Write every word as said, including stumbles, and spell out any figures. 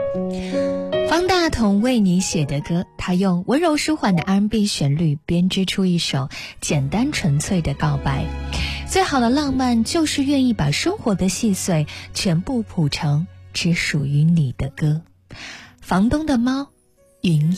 方大同为你写的歌，他用温柔舒缓的 R and B 旋律编织出一首简单纯粹的告白。最好的浪漫就是愿意把生活的细碎全部谱成只属于你的歌。房东的猫，云烟。